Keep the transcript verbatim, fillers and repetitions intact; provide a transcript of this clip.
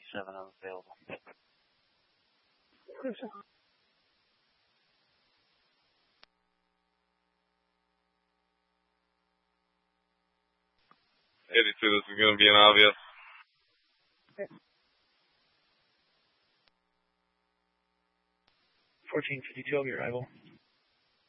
eighty-seven unavailable. eighty-two, this is going to be an obvious. fourteen fifty-two, I'll be arrival.